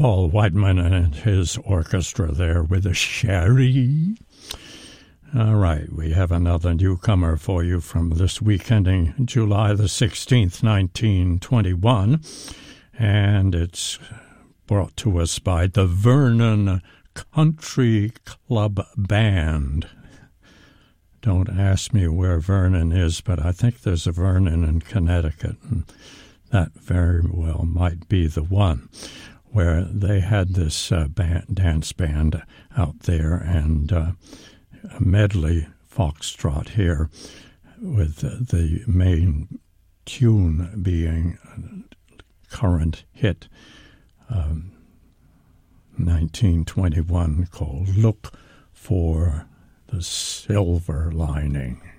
Paul Whiteman and his orchestra there with a Sherry. All right, we have another newcomer for you from this week ending July the 16th, 1921, and it's brought to us by the Vernon Country Club Band. Don't ask me where Vernon is, but I think there's a Vernon in Connecticut, and that very well might be the one, where they had this dance band out there, and a medley foxtrot here, with the main tune being a current hit, 1921, called Look for the Silver Lining.